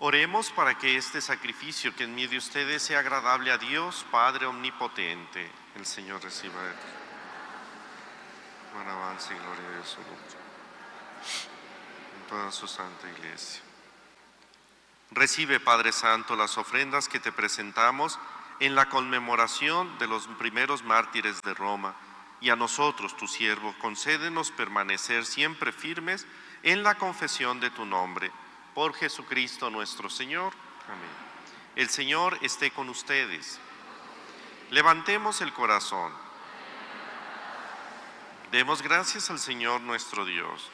Oremos para que este sacrificio que en medio de ustedes sea agradable a Dios, Padre omnipotente. El Señor reciba alabanza y gloria de su nombre en toda su santa iglesia. Recibe, Padre Santo, las ofrendas que te presentamos en la conmemoración de los primeros mártires de Roma, y a nosotros, tu siervo, concédenos permanecer siempre firmes en la confesión de tu nombre. Por Jesucristo nuestro Señor. Amén. El Señor esté con ustedes. Levantemos el corazón. Demos gracias al Señor nuestro Dios.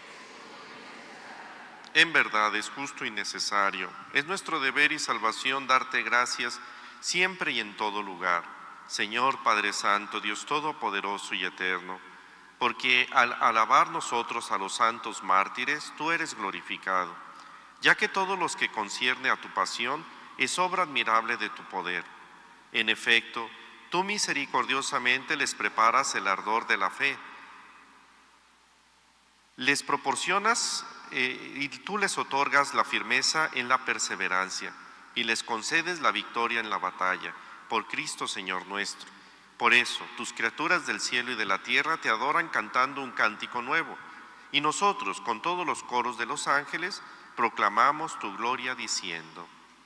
En verdad es justo y necesario, es nuestro deber y salvación darte gracias siempre y en todo lugar, Señor Padre Santo, Dios Todopoderoso y Eterno, porque al alabar nosotros a los santos mártires, tú eres glorificado, ya que todos los que concierne a tu pasión es obra admirable de tu poder. En efecto, tú misericordiosamente les preparas el ardor de la fe, les proporcionas y tú les otorgas la firmeza en la perseverancia y les concedes la victoria en la batalla, por Cristo Señor nuestro. Por eso, tus criaturas del cielo y de la tierra te adoran cantando un cántico nuevo, y nosotros, con todos los coros de los ángeles, proclamamos tu gloria diciendo: